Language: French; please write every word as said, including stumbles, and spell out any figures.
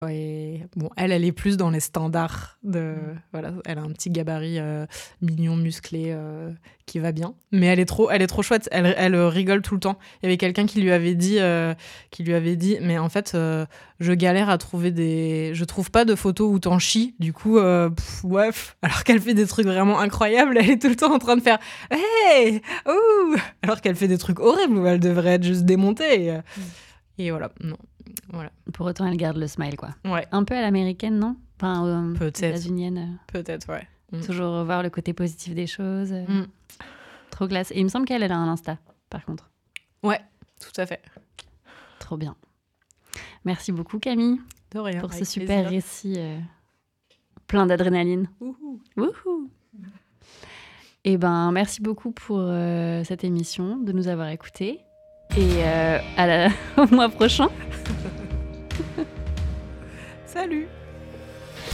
Et bon, elle, elle est plus dans les standards de, voilà, elle a un petit gabarit euh, mignon, musclé, euh, qui va bien. Mais elle est trop, elle est trop chouette. Elle, elle rigole tout le temps. Il y avait quelqu'un qui lui avait dit, euh, qui lui avait dit, mais en fait, euh, je galère à trouver des, je trouve pas de photos où t'en chies. Du coup, euh, pff, ouais. Alors qu'elle fait des trucs vraiment incroyables, elle est tout le temps en train de faire, hey, ouh, alors qu'elle fait des trucs horribles où elle devrait être juste démontée. Et, euh, et voilà, non. Voilà. Pour autant, elle garde le smile, quoi. Ouais. Un peu à l'américaine, non? Enfin, euh, peut-être. États-unienne. Euh, peut-être, ouais. Mm. Toujours revoir le côté positif des choses. Euh, mm. Trop classe. Et il me semble qu'elle, elle a un Insta, par contre. Ouais, tout à fait. Trop bien. Merci beaucoup, Camille. De rien. Pour ce avec super plaisir. récit euh, plein d'adrénaline. Wouhou. Wouhou. Et ben, merci beaucoup pour euh, cette émission, de nous avoir écoutés. Et euh, à la... au mois prochain. Salut.